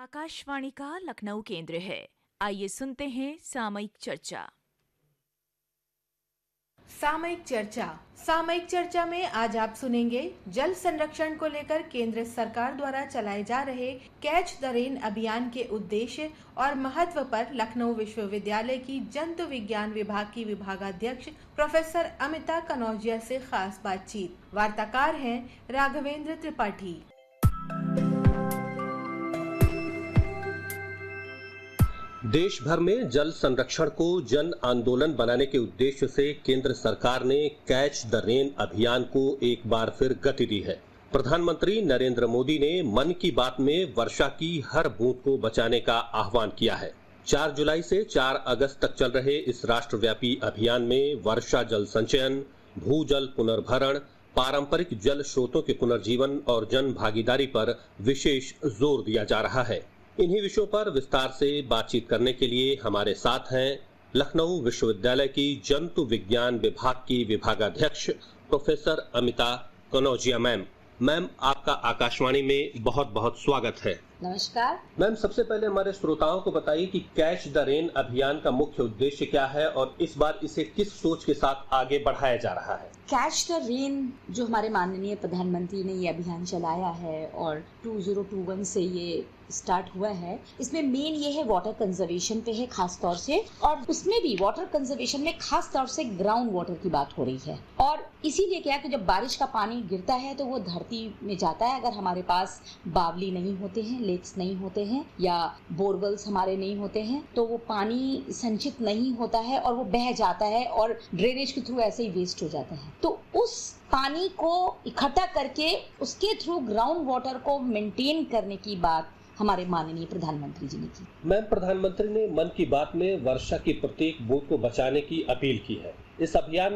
आकाशवाणी का लखनऊ केंद्र है। आइए सुनते हैं सामयिक चर्चा। सामयिक चर्चा में आज आप सुनेंगे जल संरक्षण को लेकर केंद्र सरकार द्वारा चलाए जा रहे कैच द रेन अभियान के उद्देश्य और महत्व पर लखनऊ विश्वविद्यालय की जंतु विज्ञान विभाग की विभागाध्यक्ष प्रोफेसर अमिता कनौजिया से खास बातचीत। वार्ताकार हैं राघवेंद्र त्रिपाठी। देश भर में जल संरक्षण को जन आंदोलन बनाने के उद्देश्य से केंद्र सरकार ने कैच द रेन अभियान को एक बार फिर गति दी है। प्रधानमंत्री नरेंद्र मोदी ने मन की बात में वर्षा की हर बूंद को बचाने का आह्वान किया है। 4 जुलाई से 4 अगस्त तक चल रहे इस राष्ट्रव्यापी अभियान में वर्षा जल संचयन, भूजल पुनर्भरण, पारंपरिक जल स्रोतों के पुनर्जीवन और जन भागीदारी पर विशेष जोर दिया जा रहा है। इन्हीं विषयों पर विस्तार से बातचीत करने के लिए हमारे साथ हैं लखनऊ विश्वविद्यालय की जंतु विज्ञान विभाग की विभागाध्यक्ष professor Amita Kanaujia ma'am. Ma'am, आपका आकाशवाणी में बहुत बहुत स्वागत है। नमस्कार मैम, सबसे पहले हमारे श्रोताओं को बताइए कि कैच द रेन अभियान का मुख्य उद्देश्य क्या है और इस बार इसे किस सोच के साथ आगे बढ़ाया जा रहा है। कैच द रेन जो हमारे माननीय प्रधानमंत्री ने ये अभियान चलाया है और 2021 से ये स्टार्ट हुआ है, इसमें मेन ये है वाटर कंजर्वेशन पे है खास तौर से, और उसमें भी वाटर कंजर्वेशन में खास तौर से ग्राउंड वाटर की बात हो रही है। और इसीलिए क्या कि जब बारिश का पानी गिरता है तो वो धरती में जाता है। अगर हमारे पास बावली नहीं होते हैं, लेक्स नहीं होते हैं या बोरवेल्स हमारे नहीं होते हैं, तो वो पानी संचित नहीं होता है और वो बह जाता है और ड्रेनेज के थ्रू ऐसे ही वेस्ट हो जाता है। तो उस पानी को इकट्ठा करके उसके थ्रू ग्राउंड वाटर को मेंटेन करने की बात हमारे माननीय प्रधानमंत्री जी ने की। मैम, प्रधानमंत्री ने मन की बात में वर्षा की प्रत्येक बूंद को बचाने की अपील की है। इस अभियान